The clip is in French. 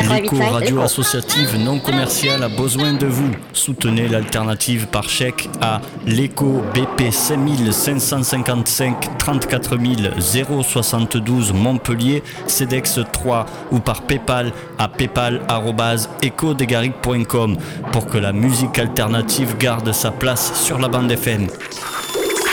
L'Écho Radio Associative non commerciale a besoin de vous. Soutenez l'alternative par chèque à l'Écho BP 5555 34 072 Montpellier, CEDEX 3 ou par Paypal à paypal@ecodegaric.com pour que la musique alternative garde sa place sur la bande FM.